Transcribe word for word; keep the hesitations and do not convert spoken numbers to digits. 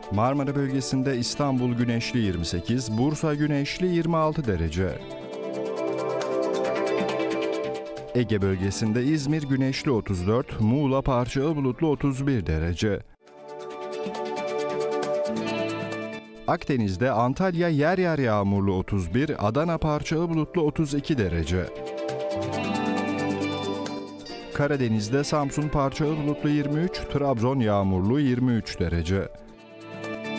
Marmara bölgesinde İstanbul güneşli yirmi sekiz, Bursa güneşli yirmi altı derece. Ege bölgesinde İzmir güneşli otuz dört, Muğla parçalı bulutlu otuz bir derece. Akdeniz'de Antalya yer yer yağmurlu otuz bir, Adana parçalı bulutlu otuz iki derece. Karadeniz'de Samsun parçalı bulutlu yirmi üç, Trabzon yağmurlu yirmi üç derece.